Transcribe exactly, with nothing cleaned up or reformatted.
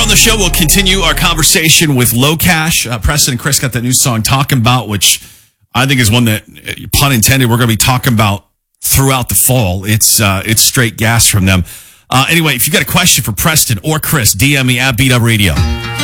on the show, we'll continue our conversation with Low Cash. Uh, Preston and Chris got that new song, Talking About, which I think is one that, pun intended, we're going to be talking about throughout the fall. It's uh, it's straight gas from them. Uh, anyway, if you got a question for Preston or Chris, D M me at Beat Up Radio.